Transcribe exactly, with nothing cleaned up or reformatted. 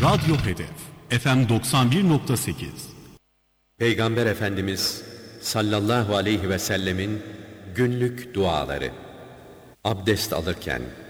Radyo Hedef F M doksan bir nokta sekiz. Peygamber Efendimiz sallallahu aleyhi ve sellemin günlük duaları. Abdest alırken,